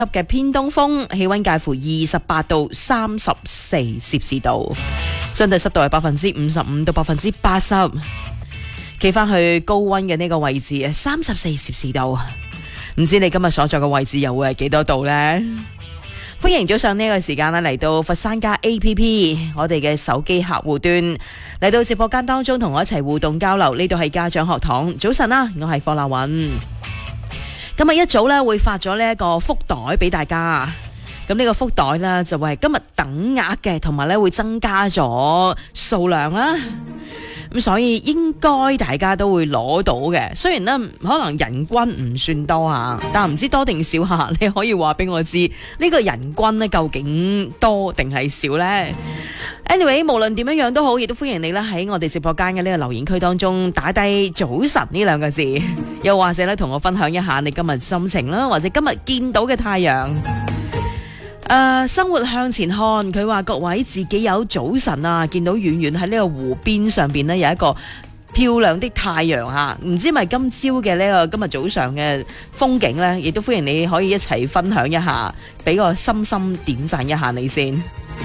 嘅偏東風，氣溫介乎28到34攝氏度，相對濕度係55%到80%。企翻去高溫嘅呢個位置34攝氏度，唔知你今日所在嘅位置又會係幾多度呢？歡迎早上呢個時間嚟到佛山家 APP 我哋嘅手機客戶端，嚟到直播間當中同我一齊互動交流。呢度係家長學堂，早晨啦，我係霍立雲。今日一早咧會發咗呢一個福袋俾大家，咁呢個福袋呢，就會係今日等額嘅，同埋咧會增加咗數量啦。咁所以應該大家都會攞到嘅，雖然呢可能人均唔算多啊，但唔知多定少下，你可以話俾我知呢個人均呢究竟多定係少呢？ Anyway， 無論點樣樣都好，亦都歡迎你咧喺我哋直播間嘅呢個留言區當中打低早晨呢兩個字，又或者咧同我分享一下你今日心情啦，或者今日見到嘅太陽。生活向前看，佢話各位自己有早晨啊，見到遠遠喺呢個湖邊上邊呢有一個漂亮的太陽啊，唔知咪今朝嘅呢個今日早上嘅風景呢，亦都歡迎你可以一齊分享一下，俾個心心點讚一下你先。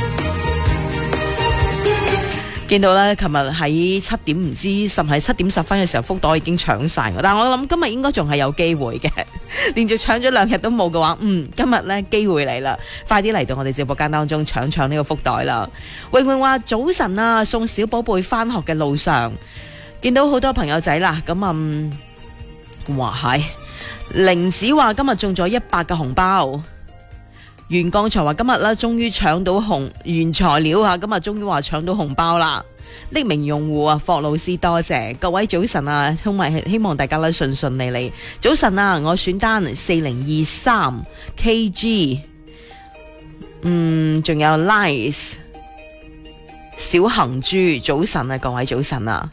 見到咧，琴日喺7點唔知甚係7點10分嘅時候，福袋已經搶晒我。但係我諗今日應該仲係有機會嘅，連續搶咗2日都冇嘅話，今日咧機會嚟啦，快啲嚟到我哋直播間當中搶呢個福袋啦。永永話早晨啊，送小寶貝翻學嘅路上，見到好多朋友仔啦，咁哇係，玲子話今日中咗100個紅包。袁剛才話今日咧終於搶到原材料啊，今日終於話搶到紅包啦！匿名用戶啊，霍老師多謝各位早晨啊，希望大家咧順順利利。早晨啊，我選單4023 KG， 仲有 Nice 小行豬，早晨啊，各位早晨啊！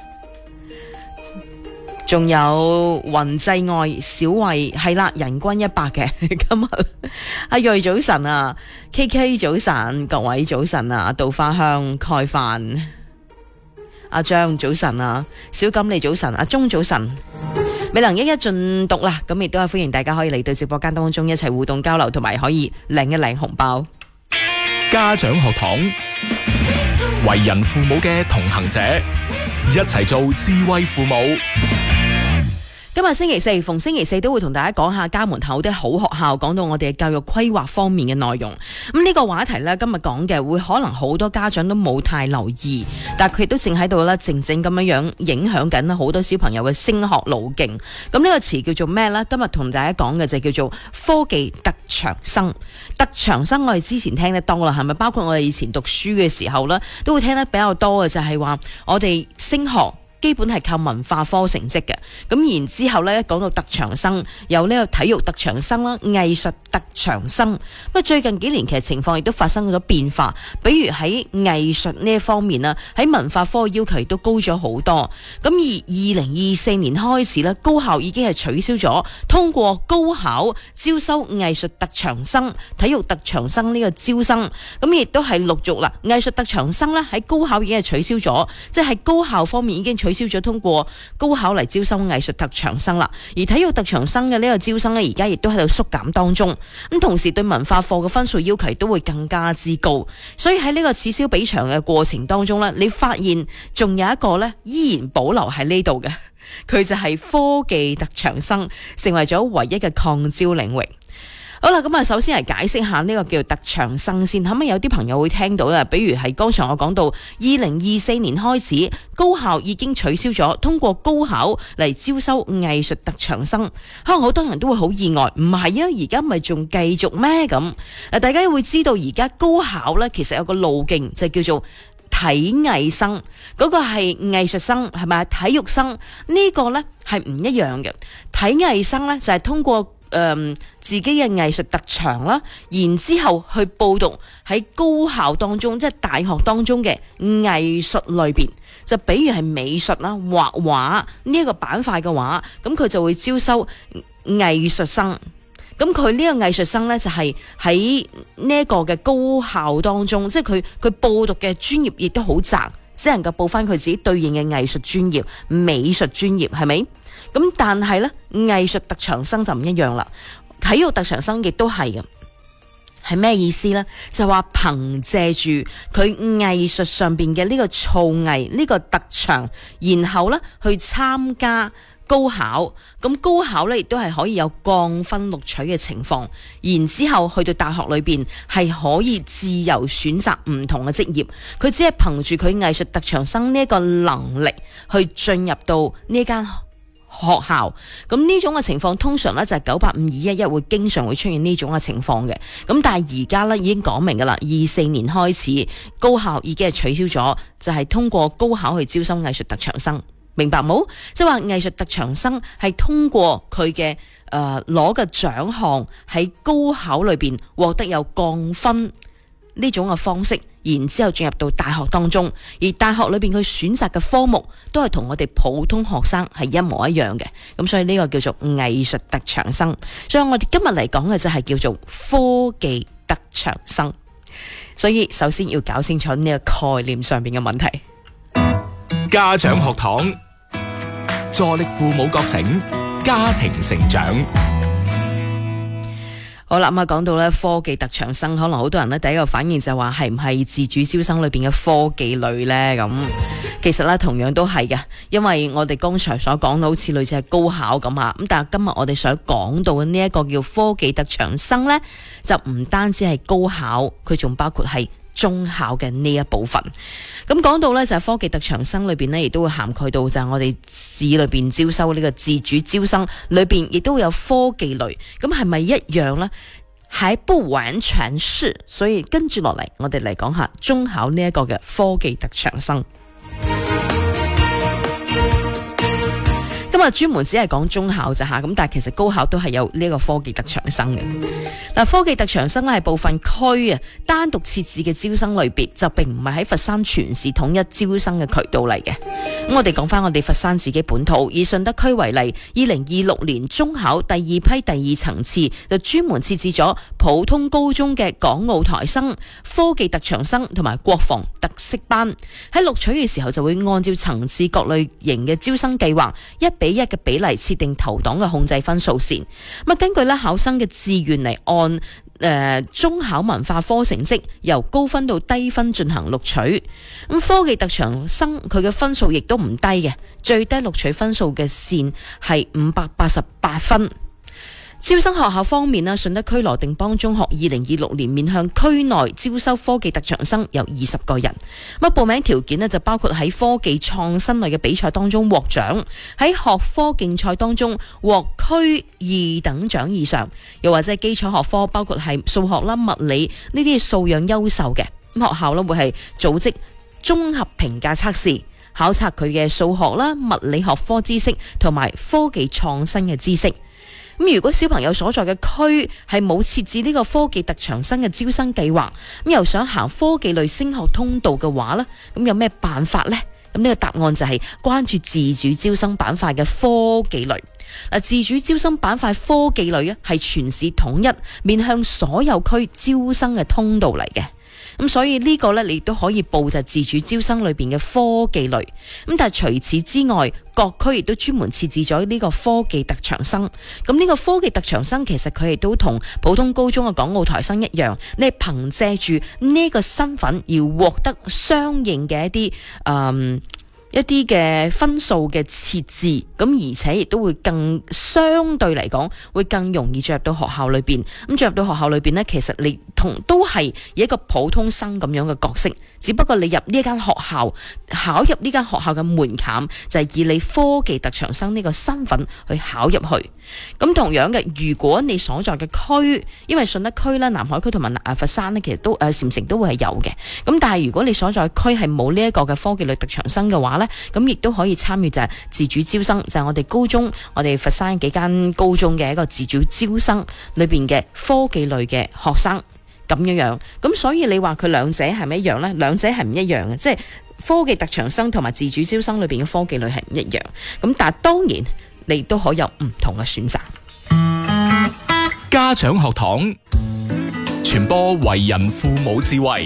仲有雲際愛小慧係啦，人均100嘅。今日阿瑞早晨啊 ，KK 早晨，各位早晨啊，稻花香蓋飯，阿張早晨啊，小錦你早晨，阿鐘早晨，未能一一盡讀啦，咁亦都係歡迎大家可以嚟到直播間當中一齊互動交流，同埋可以領一領紅包。 家長學堂，為人父母嘅同行者，一齊做智慧父母。 今日星期四，逢星期四都會同大家講下家門口的好學校，講到我哋嘅教育規劃方面嘅內容。咁呢個話題呢，今日講嘅會可能好多家長都冇太留意，但佢亦都正喺度咧靜靜咁樣影響緊好多小朋友嘅升學路徑。咁呢個詞叫做咩呢？今日同大家講嘅就叫做科技特長生。特長生我哋之前聽得多啦，係咪？包括我哋以前讀書嘅時候呢，都會聽得比較多嘅，就係話我哋升學基本係靠文化科成績嘅，咁然之後咧講到特長生，有呢個體育特長生啦、藝術特長生。咁最近幾年其實情況亦都發生咗變化，比如喺藝術呢一方面啦，喺文化科要求亦都高咗好多。咁而2024年開始咧，高校已經係取消咗通過高考招收藝術特長生、體育特長生呢個招生，咁亦都係陸續啦。藝術特長生咧喺高考已經係取消咗，即係高校方面已經取消咗通過高考嚟招收藝術特長生啦，而體育特長生嘅呢個招生呢，而家亦都喺度縮減當中。咁同時對文化課嘅分數要求都會更加之高，所以喺呢個此消彼長嘅過程當中呢，你發現仲有一個呢依然保留喺呢度嘅，佢就係科技特長生，成為咗唯一嘅擴招領域。好啦，咁首先嚟解釋下呢個叫特長生先，係咪有啲朋友會聽到啦？比如係剛才我講到2024年開始，高校已經取消咗通過高考嚟招收藝術特長生，可能好多人都會好意外，唔係啊，而家咪仲繼續咩咁？大家會知道而家高考呢，其實有個路徑就叫做體藝生，嗰個係藝術生，係咪？體育生呢個呢係唔一樣嘅，體藝生呢就係通過自己嘅藝術特長啦，然之後去報讀喺高校當中，即係大學當中嘅藝術類別，就比如係美術啦、畫畫呢一個板塊嘅話，咁佢就會招收藝術生。咁佢呢個藝術生呢，就係喺呢一個嘅高校當中，即係佢報讀嘅專業亦都好窄，只能夠報翻佢自己對應嘅藝術專業、美術專業，係咪？咁但係呢，藝術特長生就唔一樣啦，體育特長生亦都係嘅。 係咩意思呢？就話憑借住佢藝術上邊嘅呢個造詣呢個特長，然後呢去參加高考，咁高考呢亦都係可以有降分錄取嘅情況，然之後去到大學裏邊係可以自由選擇唔同嘅職業，佢只係憑住佢藝術特長生呢一個能力去進入到呢間學校，咁呢種嘅情況通常呢就係985-211會經常會出現呢種嘅情況嘅。咁但係而家呢已經講明噶啦，24年開始高考已經係取消咗，就係通過高考去招生藝術特長生，明白冇？即係話藝術特長生係通過佢嘅攞嘅獎項喺高考裏邊獲得有降分呢種嘅方式，然之後進入到大學當中，而大學裏邊佢選擇嘅科目都係同我哋普通學生係一模一樣嘅，咁所以呢個叫做藝術特長生。所以我哋今日嚟講嘅就係叫做科技特長生。所以首先要搞清楚呢個概念上面嘅問題。 家長學堂，助力父母覺醒，家庭成長。 好啦，咁啊講到咧科技特長生，可能好多人咧第一個反應就話係唔係自主招生裏邊嘅科技類呢？咁其實咧同樣都係嘅，因為我哋剛才所講到好似類似係高考咁啊，咁但係今日我哋想講到嘅呢一個叫科技特長生呢，就唔單止係高考，佢仲包括係中考嘅呢一部分。咁講到呢，就係科技特長生裏邊呢，亦都會涵蓋到就係我哋市裏邊招收呢個自主招生裏邊，亦都會有科技類。咁係咪一樣呢？還不完全是，所以跟住落嚟，我哋嚟講下中考呢一個嘅科技特長生。今日專門只係講中考咋吓，咁但係其實高考都係有呢個科技特長生嘅。嗱，科技特長生咧係部分區啊單獨設置嘅招生類別，就並唔係喺佛山全市統一招生嘅渠道嚟嘅。咁我哋講翻我哋佛山自己本土，以順德區為例，2026年中考第二批第二層次就專門設置咗普通高中嘅港澳台生、科技特長生同埋國防特色班。喺錄取嘅時候就會按照層次各類型嘅招生計劃1:1嘅比例設定投檔嘅控制分數線。咁根據咧考生嘅志願嚟按中考文化科成績由高分到低分進行錄取。咁科技特長生佢嘅分數亦都唔低嘅，最低錄取分數嘅線係588分。招生學校方面咧，順德區羅定邦中學2026年面向區內招收科技特長生有20個人。咁報名條件咧就包括喺科技創新類嘅比賽當中獲獎，喺學科競賽當中獲區2等獎以上，又或者係基礎學科包括係數學啦、物理呢啲素養優秀嘅，咁學校咧會係組織綜合評價測試，考察佢嘅數學啦、物理學科知識同埋科技創新嘅知識。咁如果小朋友所在嘅區係冇設置呢個科技特長生嘅招生計劃，咁又想行科技類升學通道嘅話呢，咁有咩辦法呢？咁呢個答案就係關注自主招生板塊嘅科技類。嗱，自主招生板塊科技類咧係全市統一面向所有區招生嘅通道嚟嘅。咁所以呢個呢，你都可以報就自主招生裏邊嘅科技類。咁但係除此之外，各區亦都專門設置咗呢個科技特長生。咁呢個科技特長生其實佢哋都同普通高中嘅港澳台生一樣，你係憑借住呢個身份而獲得相應嘅一啲嘅分數嘅設置，咁而且亦都會更相對嚟講會更容易進入到學校裏邊。咁進入到學校裏邊呢，其實你都係以一個普通生咁樣嘅角色，只不過你入呢間學校考入呢間學校嘅門檻就係以你科技特長生呢個身份去考入去。咁同樣嘅，如果你所在嘅區，因為順德區啦、南海區同埋佛山呢，其實都禪城都會係有嘅。咁但係如果你所在區係冇呢一個嘅科技類特長生嘅話呢，咁亦都可以參與就係自主招生，就係我哋高中，我哋佛山幾間高中嘅一個自主招生裏邊嘅科技類嘅學生咁樣。咁所以你話佢兩者係咪一樣呢？兩者係唔一樣嘅，即係科技特長生同埋自主招生裏邊嘅科技類係唔一樣。咁但係當然你都可以有唔同嘅選擇。 家長學堂，傳播為人父母智慧。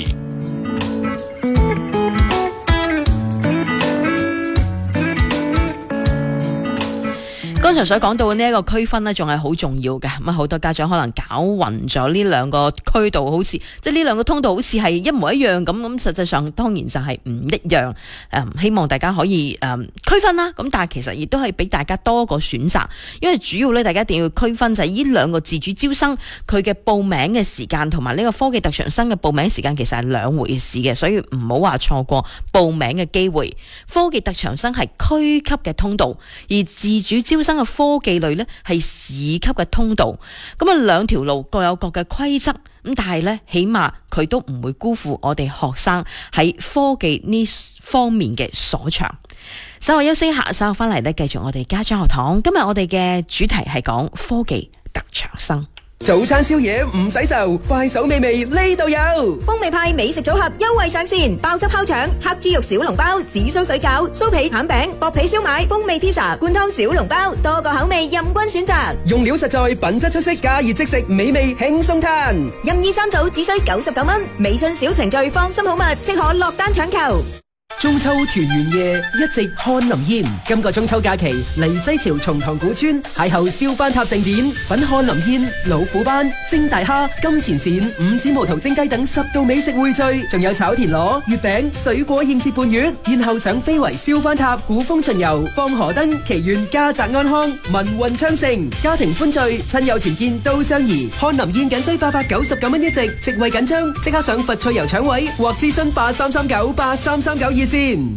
剛才所講到呢一個區分呢，仲係好重要嘅。咁好多家長可能搞混咗呢兩個渠道，好似即係呢兩個通道好似係一模一樣咁實際上當然就係唔一樣。希望大家可以區分啦。咁但係其實亦都係俾大家多個選擇，因為主要咧大家一定要區分就係呢兩個自主招生佢嘅報名嘅時間同埋呢個科技特長生嘅報名時間其實係兩回事嘅，所以唔好話錯過報名嘅機會。科技特長生係區級嘅通道，而自主招生嘅科技類呢係市級嘅通道。咁啊兩條路各有各嘅規則，咁但係呢起碼佢都唔會辜負我哋學生喺科技呢方面嘅所長。稍後休息一下，稍後翻嚟呢繼續我哋家長學堂。今日我哋嘅主題係講科技特長生。 早餐宵夜唔使愁，快手美味呢度有風味派美食組合優惠上線，鮑汁烤腸、黑豬肉小籠包、紫蘇水餃、酥皮餡餅、薄皮燒賣、風味披薩、灌湯小籠包，多個口味任君選擇。 用料實在，品質出色，加熱即食，美味輕鬆嘆。 任意三組只需99蚊，微信小程序放心好物，即可落單搶購。 中秋團圓夜一直看林煙，今個中秋假期嚟西樵松塘古村邂逅燒番塔盛典，品看林煙、老虎斑、蒸大蝦、金錢鱔、五指毛桃蒸雞等10道美食匯聚，仲有炒田螺、月餅、水果應節伴月，然後上飛圍燒番塔、古風巡遊、放河燈，祈願家宅安康、民運昌盛，家庭歡聚，親友團建都相宜。看林煙僅需899蚊一席，席位緊張，即刻上佛翠遊搶位或諮詢83398339熱線。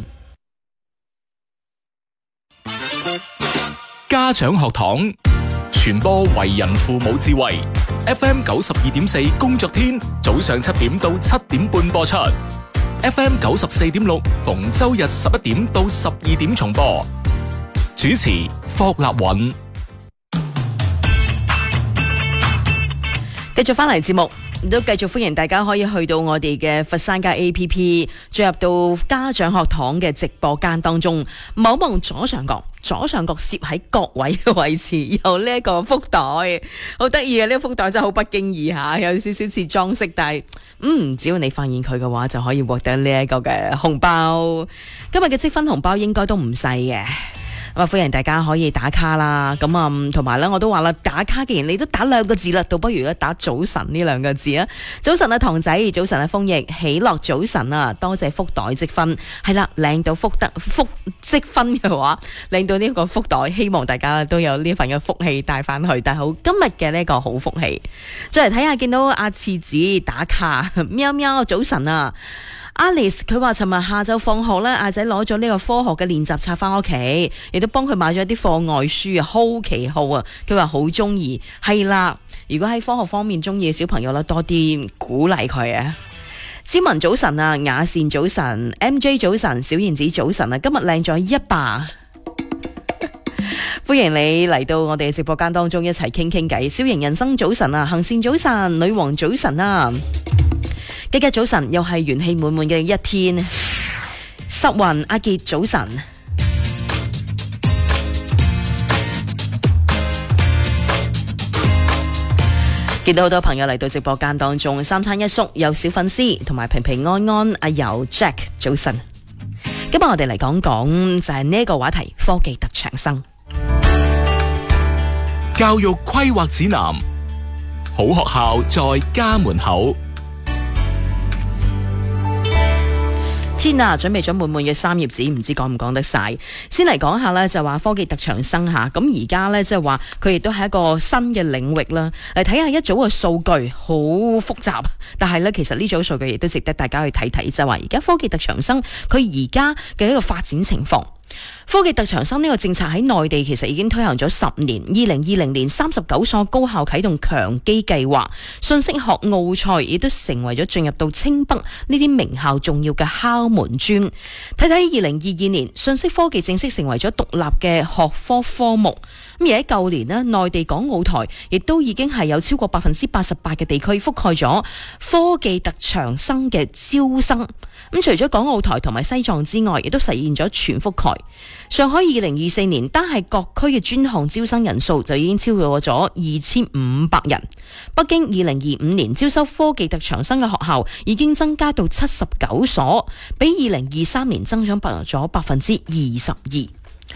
家長學堂傳播為人父母智慧 ，FM 92.4工作天早上7點到7點半播出 ，FM 94.6逢周日11點到12點重播。主持霍立允。 繼續翻嚟節目。都繼續歡迎大家可以去到我哋嘅佛山街 APP， 進入到家長學堂嘅直播間當中，望一望左上角攝喺角位嘅位置有呢一個福袋，好得意嘅呢個福袋真係好不經意吓，有少少似裝飾，但係只要你發現佢嘅話，就可以獲得呢一個嘅紅包。今日嘅積分紅包應該都唔細嘅。咁歡迎大家可以打卡啦，咁同埋咧，我都話啦，打卡既然你都打2個字啦，倒不如咧打早晨呢2個字啊！早晨啊，堂仔，早晨啊，豐益，喜樂早晨啊，多謝福袋積分，係啦，領到福積分嘅話，領到呢個福袋，希望大家都有呢份嘅福氣帶翻去，但係好今日嘅呢個好福氣，再嚟睇下，見到阿次子打卡，喵喵，早晨啊！Alice 佢話尋日下晝放學咧，阿仔攞咗呢個科學嘅練習冊翻屋企，亦都幫佢買咗啲課外書啊，好奇好啊！佢話好中意，係啦。如果喺科學方面中意嘅小朋友咧，多啲鼓勵佢啊！芝文早晨啊，雅善早晨 ，MJ 早晨，小燕子早晨啊！今日靚咗100，歡迎你嚟到我哋嘅直播間當中一齊傾傾偈。小型人生早晨啊，行善早晨，女王早晨啊！今日早晨又係元氣滿滿嘅一天，濕雲阿傑早晨，見到好多朋友嚟到直播間當中，三餐一宿有小粉絲同埋平平安安，阿友 Jack 早晨。今日我哋嚟講講就係呢個話題，科技特長生教育規劃指南，好學校在家門口。天啊，準備咗滿滿嘅3頁紙，唔知講唔講得晒。先嚟講下呢，就話科技特長生吓，咁而家呢，即係話佢亦都係一個新嘅領域啦。嚟睇下一組嘅數據，好複雜，但係呢，其實呢組數據亦都值得大家去睇睇，就係話而家科技特長生佢而家嘅一個發展情況。科技特長生呢個政策喺內地其實已經推行咗10年，2020年39所高校啟動強基計劃，信息學奧賽亦都成為咗進入到清北呢啲名校重要嘅敲門磚。睇睇2022年信息科技正式成為咗獨立嘅學科科目。咁而喺舊年呢，內地港澳台亦都已經係有超過88%嘅地區覆蓋咗科技特長生嘅招生。咁除咗港澳台同埋西藏之外，亦都實現咗全覆蓋。上海2024年單係各區嘅專項招生人數就已經超過咗2500人。北京2025年招收科技特長生嘅學校已經增加到79所，比2023年增長咗22%。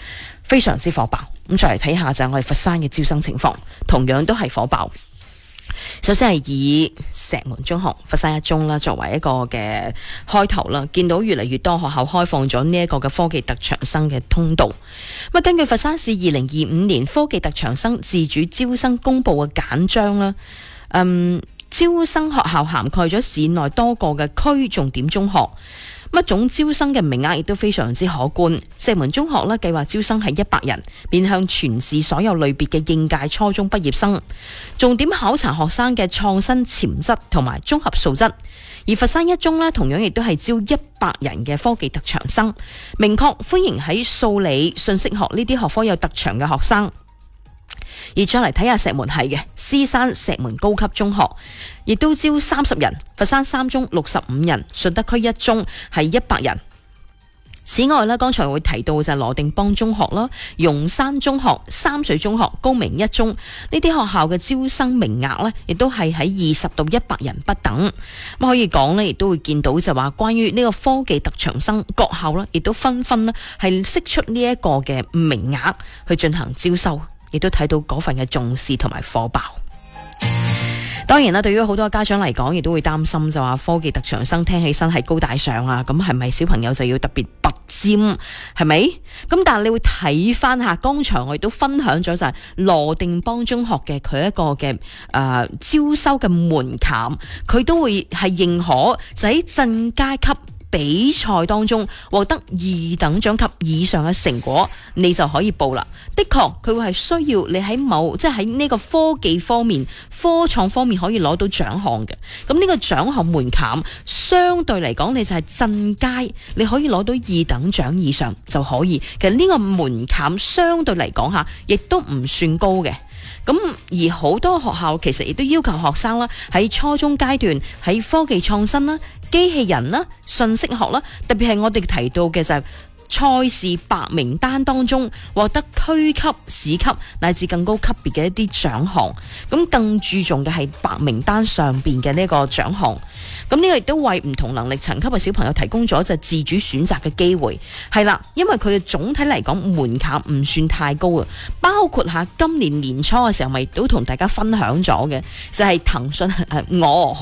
非常之火爆。咁再嚟睇下就係我哋佛山嘅招生情況，同樣都係火爆。首先係以石門中學、佛山一中啦作為一個嘅開頭啦，見到越嚟越多學校開放咗呢一個嘅科技特長生嘅通道。咁根據佛山市2025年科技特長生自主招生公布嘅簡章啦，招生學校涵蓋咗市內多個嘅區重點中學。總招生嘅名額亦都非常之可觀。石門中學計劃招生係100人，面向全市所有類別嘅應屆初中畢業生，重點考察學生嘅創新潛質同埋綜合素質。而佛山一中同樣亦都係招100人嘅科技特長生，明確歡迎喺數理、信息學呢啲學科有特長嘅學生。而再嚟睇下石門系嘅獅山石門高級中學，亦都招30人，佛山三中65人，順德區一中係100人。此外剛才會提到就係羅定邦中學啦、容山中學、三水中學、高明一中呢啲學校嘅招生名額亦都係喺20到100人不等。咁可以講亦都會見到就話關於呢個科技特長生，各校亦都紛紛係釋出呢一個嘅名額去進行招收。亦都睇到嗰份嘅重視同埋火爆。當然啦，對於好多家長嚟講，亦都會擔心就話科技特長生聽起身係高大上啊，咁係咪小朋友就要特別拔尖？係咪？咁但係你會睇翻下，剛才我亦都分享咗就係羅定邦中學嘅佢一個嘅招收嘅門檻，佢都會係認可就喺鎮階級比賽當中獲得2等獎級以上嘅成果，你就可以報啦。的確，佢會係需要你喺即係喺呢個科技方面、科創方面可以攞到獎項嘅。咁呢個獎項門檻相對嚟講，你就係鎮階，你可以攞到2等獎以上就可以。其實呢個門檻相對嚟講下，亦都唔算高嘅。咁而好多學校其實亦都要求學生啦，喺初中階段喺科技創新啦、機器人啦、信息學啦，特別係我哋提到嘅就係賽事白名單當中獲得區級、市級乃至更高級別嘅一啲獎項，咁更注重嘅係白名單上邊嘅呢個獎項。咁呢個亦都為唔同能力層級嘅小朋友提供咗就自主選擇嘅機會。係啦，因為佢嘅總體嚟講門檻唔算太高啊。包括下今年年初嘅時候，咪都同大家分享咗嘅，就係騰訊鵝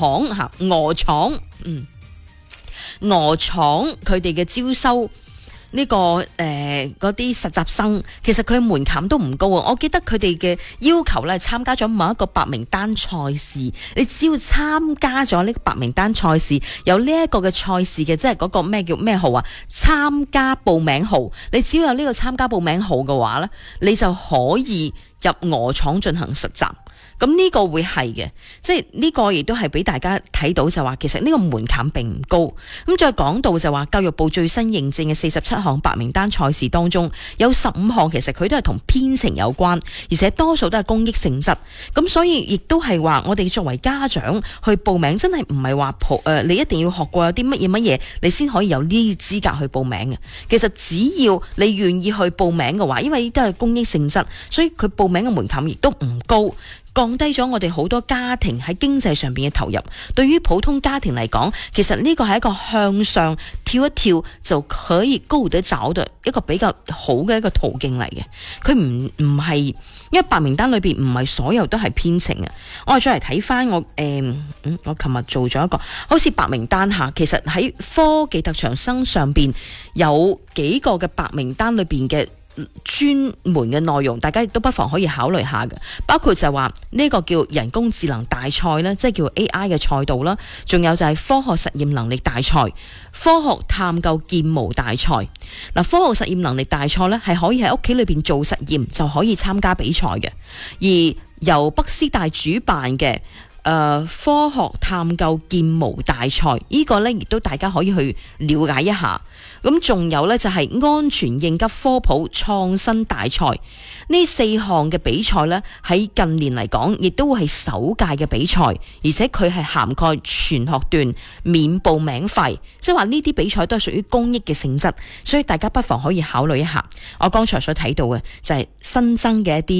廠佢哋嘅招收。呢個嗰啲實習生其實佢門檻都唔高啊！我記得佢哋嘅要求咧，參加咗某一個白名單賽事，你只要參加咗呢個白名單賽事，有呢一個嘅賽事嘅，即係嗰個咩叫咩號啊？參加報名號，你只要有呢個參加報名號嘅話咧，你就可以入鵝廠進行實習。咁呢個會係嘅，即係呢個亦都係俾大家睇到就話，其實呢個門檻並唔高。咁再講到就話，教育部最新認證嘅47項白名單賽事當中，有15項其實佢都係同編程有關，而且多數都係公益性質。咁所以亦都係話，我哋作為家長去報名，真係唔係話你一定要學過有啲乜嘢，你先可以有呢啲資格去報名嘅。其實只要你願意去報名嘅話，因為都係公益性質，所以佢報名嘅門檻亦都唔高。降低咗我哋好多家庭喺經濟上邊嘅投入。對於普通家庭嚟講，其實呢個係一個向上跳一跳就可以高得找嘅一個比較好嘅一個途徑嚟嘅。佢唔係，因為白名單裏邊唔係所有都係編程嘅。我哋再嚟睇翻我琴日做咗一個好似白名單下，其實喺科技特長生上邊有幾個嘅白名單裏邊嘅專門嘅內容，大家亦都不妨可以考慮下嘅，包括就話呢個叫人工智能大賽啦，即係叫 AI 嘅賽道啦，仲有就係科學實驗能力大賽、科學探究建模大賽。嗱，科學實驗能力大賽呢係可以喺屋企裏邊做實驗就可以參加比賽嘅，而由北師大主辦嘅科學探究建模大賽，呢個呢亦都大家可以去了解一下。咁仲有呢，就係安全應急科普創新大賽，呢4項嘅比賽呢，喺近年嚟講亦都會係首屆嘅比賽，而且佢係涵蓋全學段免報名費，即係話呢啲比賽都係屬於公益嘅性質，所以大家不妨可以考慮一下。我剛才所睇到嘅就係新增嘅一啲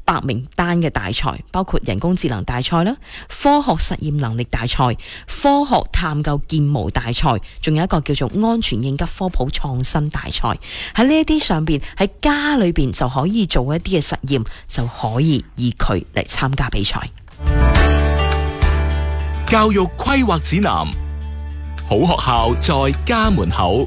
白名單嘅大賽，包括人工智能大賽啦、科學實驗能力大賽、科學探究建模大賽，仲有一個叫做安全應急科普創新大賽。喺呢一啲上邊，喺家裏邊就可以做一啲嘅實驗，就可以以佢嚟參加比賽。 教育規劃指南，好學校在家門口。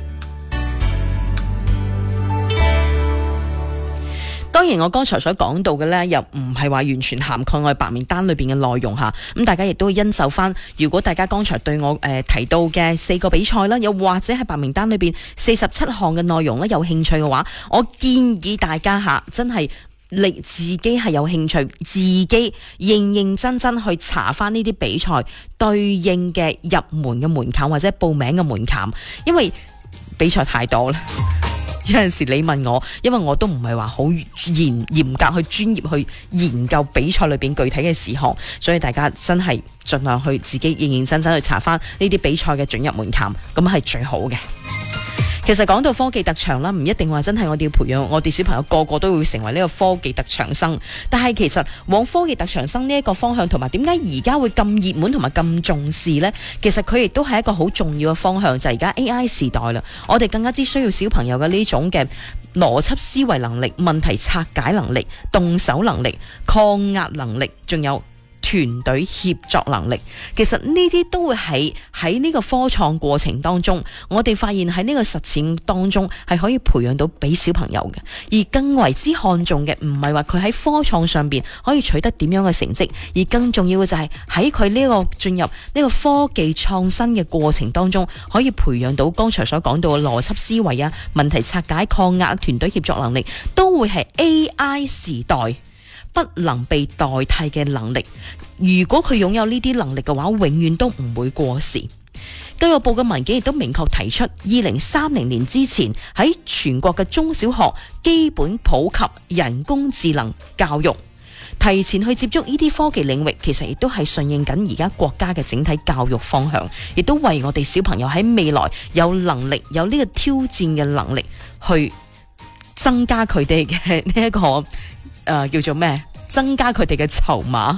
當然我剛才所講到嘅呢，又唔係話完全涵蓋我哋白名單裏邊嘅內容吓，咁大家亦都會因受翻，如果大家剛才對我提到嘅4個比賽啦，又或者係白名單裏邊47項嘅內容呢有興趣嘅話，我建議大家吓真係你自己係有興趣，自己認真去查翻呢啲比賽對應嘅入門嘅門檻或者報名嘅門檻，因為比賽太多啦。有陣時你問我，因為我都唔係話好嚴格去專業去研究比賽裏邊具體嘅事項，所以大家真係盡量去自己認真去查翻呢啲比賽嘅准入門檻，咁係最好嘅。其實講到科技特長啦，唔一定話真係我哋要培養我哋小朋友個個都會成為呢個科技特長生，但係其實往科技特長生呢一個方向，同埋點解而家會咁熱門同埋咁重視呢？其實佢亦都係一個好重要嘅方向，就係而家 AI 時代啦，我哋更加之需要小朋友嘅呢種嘅邏輯思維能力、問題拆解能力、動手能力、抗壓能力，仲有團隊協作能力。其實呢啲都會喺呢個科創過程當中，我哋發現喺呢個實踐當中係可以培養到俾小朋友嘅。而更為之看重嘅唔係話佢喺科創上邊可以取得點樣嘅成績，而更重要嘅就係喺佢呢個進入呢個科技創新嘅過程當中，可以培養到剛才所講到嘅邏輯思維啊、問題拆解、抗壓、團隊協作能力，都會係 AI 時代不能被代替嘅能力。如果佢擁有呢啲能力嘅話，永遠都唔會過時。教育部嘅文件亦都明確提出，2030年之前喺全國嘅中小學基本普及人工智能教育，提前去接觸呢啲科技領域，其實亦都係順應緊而家國家嘅整體教育方向，亦都為我哋小朋友喺未來有能力、有呢個挑戰嘅能力去增加佢哋嘅呢一個叫做咩？增加佢哋嘅籌碼。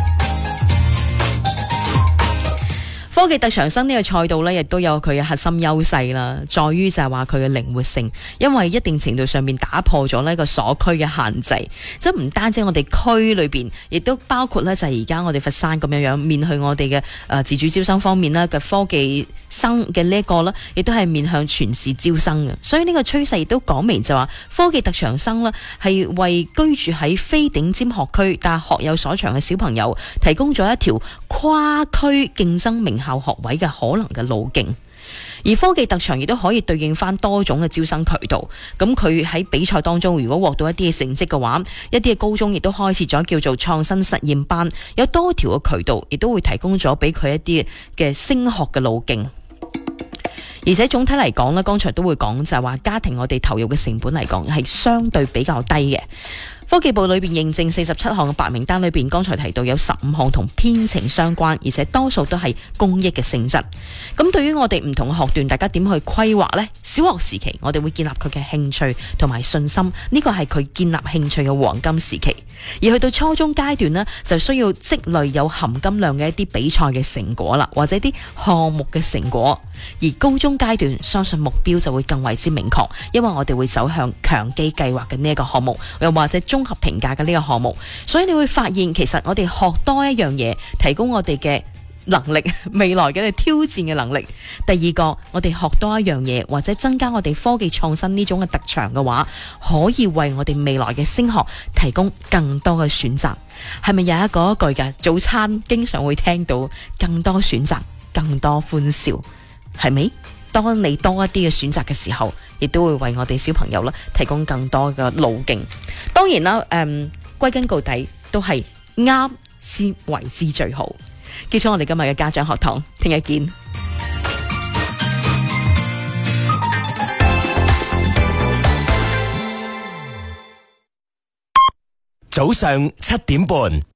科技特長生呢個賽道呢，亦都有佢嘅核心優勢啦，在於就係話佢嘅靈活性，因為一定程度上面打破咗呢個所區嘅限制，即係唔單止我哋區裏邊，亦都包括呢就係而家我哋佛山咁樣面去我哋嘅自主招生方面啦嘅科技生嘅呢一個啦，亦都係面向全市招生嘅，所以呢個趨勢亦都講明就話科技特長生啦係為居住喺非頂尖學區但係學有所長嘅小朋友提供咗一條跨區競爭名校學位嘅可能嘅路徑。而科技特長亦都可以對應翻多種嘅招生渠道，咁佢喺比賽當中如果獲到一啲嘅成績嘅話，一啲嘅高中亦都開始咗叫做創新實驗班，有多條嘅渠道，亦都會提供咗俾佢一啲嘅升學嘅路徑。而且總體嚟講呢，剛才都會講就係話家庭我哋投入嘅成本嚟講係相對比較低嘅。科技部裏邊認證47項嘅白名單裏邊，剛才提到有15項同編程相關，而且多數都係公益嘅性質。咁對於我哋唔同嘅學段，大家點去規劃呢？小學時期我哋會建立佢嘅興趣同埋信心，呢個係佢建立興趣嘅黃金時期。而去到初中階段呢，就需要積累有含金量嘅一啲比賽嘅成果啦，或者啲項目嘅成果。而高中階段相信目標就會更為之明確，因為我哋會走向強基計劃嘅呢一個項目，又或者綜合評價嘅呢個項目。所以你會發現其實我哋學多一樣嘢，提供我哋嘅能力，未來嘅挑戰嘅能力。第二個，我哋學多一樣嘢，或者增加我哋科技創新呢種嘅特長嘅話，可以為我哋未來嘅升學提供更多嘅選擇。係咪有一句嘅早餐經常會聽到更多選擇，更多歡笑？係咪？當你多一啲嘅選擇嘅時候，亦都會為我哋小朋友啦提供更多嘅路徑。當然啦，歸根究底都係啱先為之最好。結束我哋今日嘅家長學堂，聽日見。 早上7點半。